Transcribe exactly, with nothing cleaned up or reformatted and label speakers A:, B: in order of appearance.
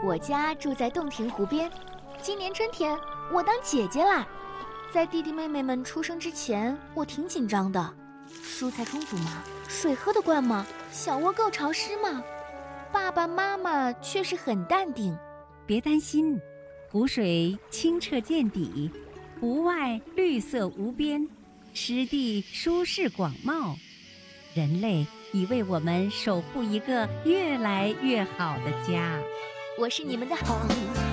A: 我家住在洞庭湖边，今年春天我当姐姐啦。在弟弟妹妹们出生之前，我挺紧张的。蔬菜充足吗？水喝得惯吗？小窝够潮湿吗？爸爸妈妈却是很淡定。
B: 别担心，湖水清澈见底，湖外绿色无边，湿地舒适广袤。人类已为我们守护一个越来越好的家。
A: 我是你们的好